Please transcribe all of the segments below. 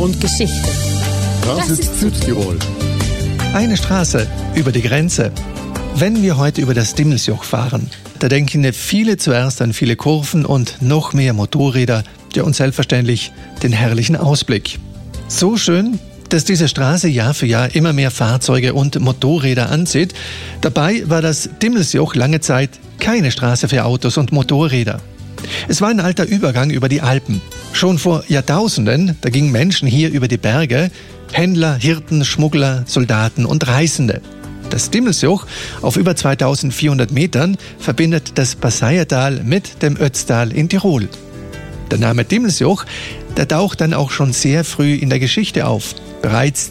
und Geschichte. Das ist Südtirol. Eine Straße über die Grenze. Wenn wir heute über das Dimmelsjoch fahren, da denken viele zuerst an viele Kurven und noch mehr Motorräder, ja und selbstverständlich den herrlichen Ausblick. So schön, dass diese Straße Jahr für Jahr immer mehr Fahrzeuge und Motorräder anzieht. Dabei war das Dimmelsjoch lange Zeit keine Straße für Autos und Motorräder. Es war ein alter Übergang über die Alpen. Schon vor Jahrtausenden, da gingen Menschen hier über die Berge, Händler, Hirten, Schmuggler, Soldaten und Reisende. Das Dimmelsjoch auf über 2400 Metern verbindet das Passaiatal mit dem Ötztal in Tirol. Der Name Dimmelsjoch, der taucht dann auch schon sehr früh in der Geschichte auf. Bereits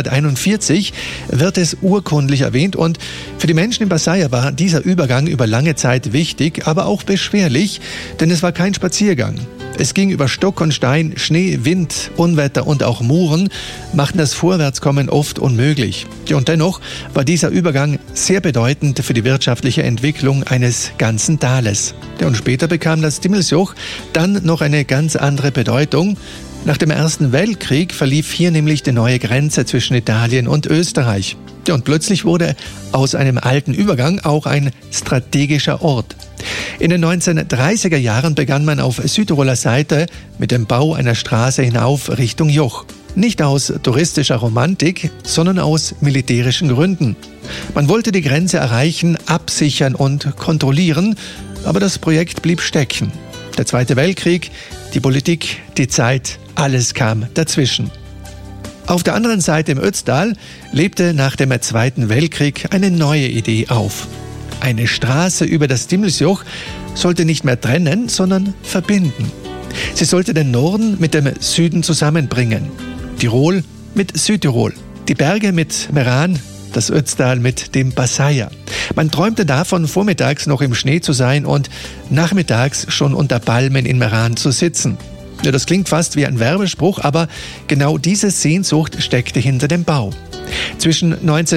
1241 wird es urkundlich erwähnt und für die Menschen in Passaia war dieser Übergang über lange Zeit wichtig, aber auch beschwerlich, denn es war kein Spaziergang. Es ging über Stock und Stein, Schnee, Wind, Unwetter und auch Muren machten das Vorwärtskommen oft unmöglich. Und dennoch war dieser Übergang sehr bedeutend für die wirtschaftliche Entwicklung eines ganzen Tales. Und später bekam das Dimmelsjoch dann noch eine ganz andere Bedeutung. Nach dem Ersten Weltkrieg verlief hier nämlich die neue Grenze zwischen Italien und Österreich. Und plötzlich wurde aus einem alten Übergang auch ein strategischer Ort. In den 1930er Jahren begann man auf Südtiroler Seite mit dem Bau einer Straße hinauf Richtung Joch. Nicht aus touristischer Romantik, sondern aus militärischen Gründen. Man wollte die Grenze erreichen, absichern und kontrollieren, aber das Projekt blieb stecken. Der Zweite Weltkrieg, die Politik, die Zeit, alles kam dazwischen. Auf der anderen Seite im Ötztal lebte nach dem Zweiten Weltkrieg eine neue Idee auf. Eine Straße über das Dimmelsjoch sollte nicht mehr trennen, sondern verbinden. Sie sollte den Norden mit dem Süden zusammenbringen. Tirol mit Südtirol, die Berge mit Meran, das Ötztal mit dem Passaia. Man träumte davon, vormittags noch im Schnee zu sein und nachmittags schon unter Palmen in Meran zu sitzen. Ja, das klingt fast wie ein Werbespruch, aber genau diese Sehnsucht steckte hinter dem Bau. Zwischen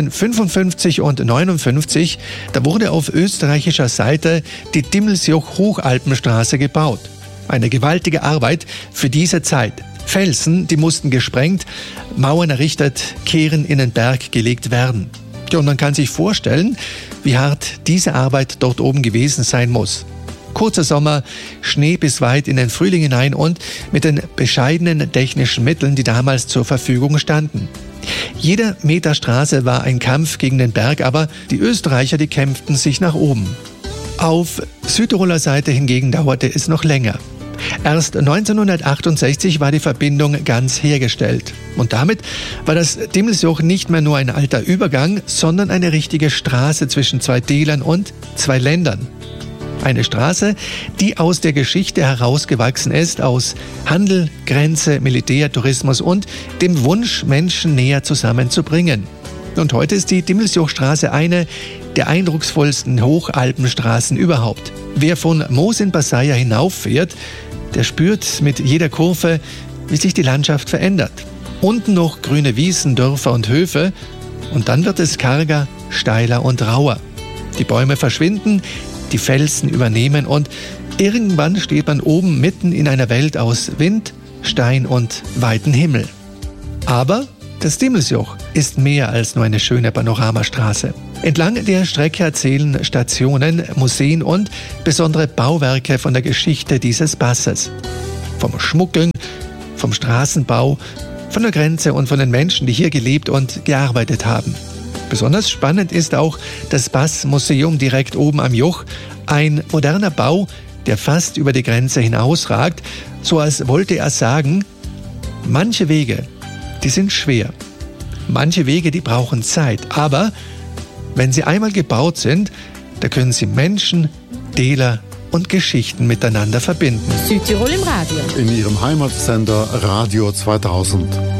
1955 und 1959, da wurde auf österreichischer Seite die Dimmelsjoch-Hochalpenstraße gebaut. Eine gewaltige Arbeit für diese Zeit. Felsen, die mussten gesprengt, Mauern errichtet, Kehren in den Berg gelegt werden. Ja, und man kann sich vorstellen, wie hart diese Arbeit dort oben gewesen sein muss. Kurzer Sommer, Schnee bis weit in den Frühling hinein und mit den bescheidenen technischen Mitteln, die damals zur Verfügung standen. Jeder Meter Straße war ein Kampf gegen den Berg, aber die Österreicher, die kämpften sich nach oben. Auf Südtiroler Seite hingegen dauerte es noch länger. Erst 1968 war die Verbindung ganz hergestellt. Und damit war das Dimmelsjoch nicht mehr nur ein alter Übergang, sondern eine richtige Straße zwischen zwei Tälern und zwei Ländern. Eine Straße, die aus der Geschichte herausgewachsen ist, aus Handel, Grenze, Militär, Tourismus und dem Wunsch, Menschen näher zusammenzubringen. Und heute ist die Dimmelsjochstraße eine der eindrucksvollsten Hochalpenstraßen überhaupt. Wer von Moos in Passaia hinauffährt, der spürt mit jeder Kurve, wie sich die Landschaft verändert. Unten noch grüne Wiesen, Dörfer und Höfe und dann wird es karger, steiler und rauer. Die Bäume verschwinden, die Felsen übernehmen und irgendwann steht man oben mitten in einer Welt aus Wind, Stein und weiten Himmel. Aber das Dimmelsjoch ist mehr als nur eine schöne Panoramastraße. Entlang der Strecke erzählen Stationen, Museen und besondere Bauwerke von der Geschichte dieses Passes. Vom Schmuggeln, vom Straßenbau, von der Grenze und von den Menschen, die hier gelebt und gearbeitet haben. Besonders spannend ist auch das Passmuseum direkt oben am Joch, ein moderner Bau, der fast über die Grenze hinausragt, so als wollte er sagen, manche Wege, die sind schwer. Manche Wege, die brauchen Zeit, aber wenn sie einmal gebaut sind, da können sie Menschen, Täler und Geschichten miteinander verbinden. Südtirol im Radio. In ihrem Heimatsender Radio 2000.